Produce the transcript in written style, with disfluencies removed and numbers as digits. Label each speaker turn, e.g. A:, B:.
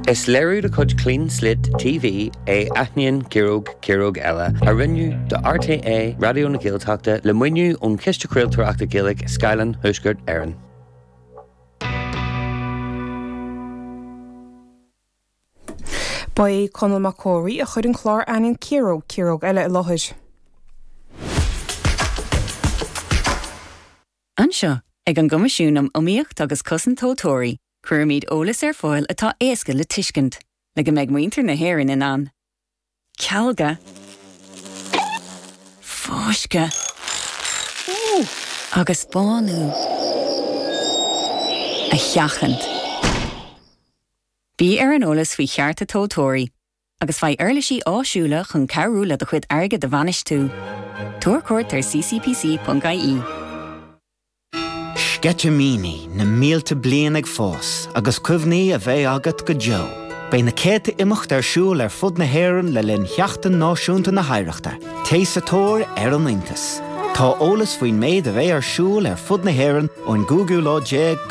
A: Is léirú de chud clean slid TV é aithníonn Ciróg Ella a rinneú de RTA Radio na Gaeltachta le muinniú ón Ciste Craoltóireachta Gaeilge Skylan Huisgurt Éireann.
B: Ba Conal McCrory a chud an chlár ainin Ciróg Ella I lothid.
C: Anseo, ag an gomasisiúnam omíocht agus cosan tótóirí, cuirmíd ólas fáil atá éasca le tuiscint, le go méid muintir na hÉireann in an. Cealga. Fóisce. Agus bánú. A cheachant. Bí an ólas faoi chearta tótóirí, agus fai airlisí áisiúla chun cearú le do chuid airge de bhanis tú. Tuair cuairt ar ccpc.ie.
D: Sgetjamíní na mílte blian ag fós, agus cuimhní a bheith agat go Joe. Bei na céta imimecht ar siúl ar fud na hÉireann le linn cheachtain náisiúnta na haireachta. Tééis a tóir ar an Intas. Tá ólas faoin méid a bheith ar siúl ar fud na hÉireann ón Google Lá